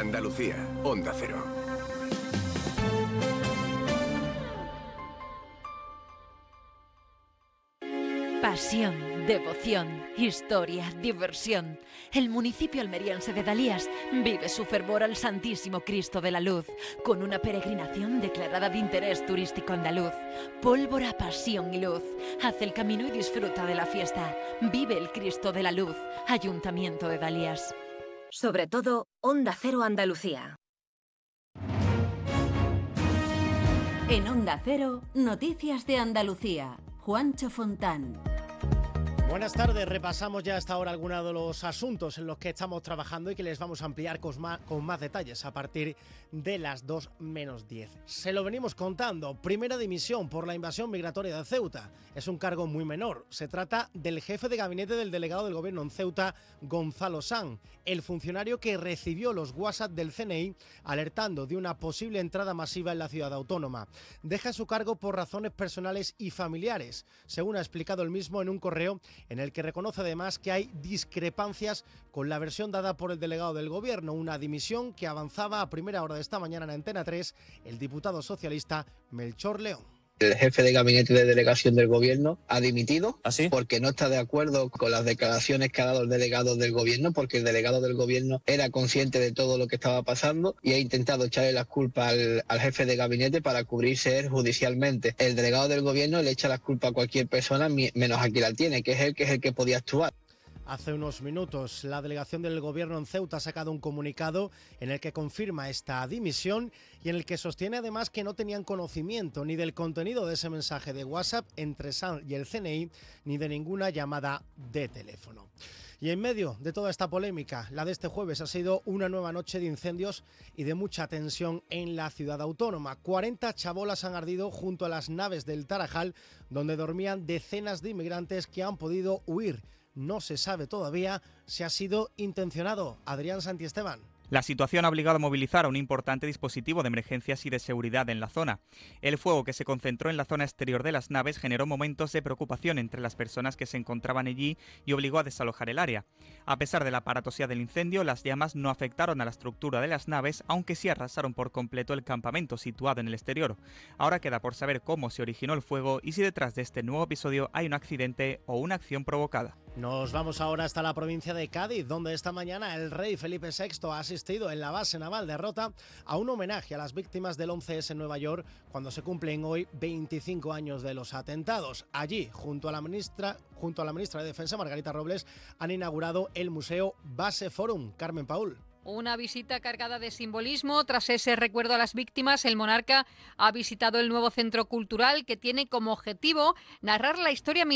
Andalucía, Onda Cero. Pasión, devoción, historia, diversión. El municipio almeriense de Dalías vive su fervor al Santísimo Cristo de la Luz, con una peregrinación declarada de interés turístico andaluz. Pólvora, pasión y luz. Haz el camino y disfruta de la fiesta. Vive el Cristo de la Luz, Ayuntamiento de Dalías. Sobre todo, Onda Cero Andalucía. En Onda Cero, Noticias de Andalucía. Juancho Fontán. Buenas tardes, repasamos ya hasta ahora algunos de los asuntos en los que estamos trabajando y que les vamos a ampliar con más detalles a partir de las 2 menos 10. Se lo venimos contando, primera dimisión por la invasión migratoria de Ceuta. Es un cargo muy menor, se trata del jefe de gabinete del delegado del gobierno en Ceuta, Gonzalo Sanz, el funcionario que recibió los WhatsApp del CNI alertando de una posible entrada masiva en la ciudad autónoma. Deja su cargo por razones personales y familiares, según ha explicado el mismo en un correo en el que reconoce además que hay discrepancias con la versión dada por el delegado del gobierno, una dimisión que avanzaba a primera hora de esta mañana en Antena 3 el diputado socialista Melchor León. El jefe de gabinete de delegación del gobierno ha dimitido porque no está de acuerdo con las declaraciones que ha dado el delegado del gobierno, porque el delegado del gobierno era consciente de todo lo que estaba pasando y ha intentado echarle las culpas al jefe de gabinete para cubrirse él judicialmente. El delegado del gobierno le echa las culpas a cualquier persona menos a quien la tiene, que es el que podía actuar. Hace unos minutos, la delegación del gobierno en Ceuta ha sacado un comunicado en el que confirma esta dimisión y en el que sostiene además que no tenían conocimiento ni del contenido de ese mensaje de WhatsApp entre Sanz y el CNI, ni de ninguna llamada de teléfono. Y en medio de toda esta polémica, la de este jueves ha sido una nueva noche de incendios y de mucha tensión en la ciudad autónoma. 40 chabolas han ardido junto a las naves del Tarajal, donde dormían decenas de inmigrantes que han podido huir. No se sabe todavía si ha sido intencionado. Adrián Santiesteban. La situación ha obligado a movilizar a un importante dispositivo de emergencias y de seguridad en la zona. El fuego que se concentró en la zona exterior de las naves generó momentos de preocupación entre las personas que se encontraban allí y obligó a desalojar el área. A pesar de la aparatosidad del incendio, las llamas no afectaron a la estructura de las naves, aunque sí arrasaron por completo el campamento situado en el exterior. Ahora queda por saber cómo se originó el fuego y si detrás de este nuevo episodio hay un accidente o una acción provocada. Nos vamos ahora hasta la provincia de Cádiz, donde esta mañana el rey Felipe VI ha asistido en la base naval de Rota a un homenaje a las víctimas del 11S en Nueva York, cuando se cumplen hoy 25 años de los atentados. Allí, junto a la ministra de Defensa, Margarita Robles, han inaugurado el Museo Base Forum. Carmen Paul. Una visita cargada de simbolismo. Tras ese recuerdo a las víctimas, el monarca ha visitado el nuevo centro cultural que tiene como objetivo narrar la historia